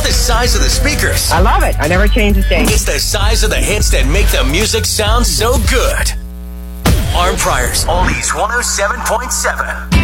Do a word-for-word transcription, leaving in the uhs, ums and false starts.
the size of the speakers. I love it. I never change the station. It's the size of the hits that make the music sound so good. Arm Priors, Oldies one oh seven point seven.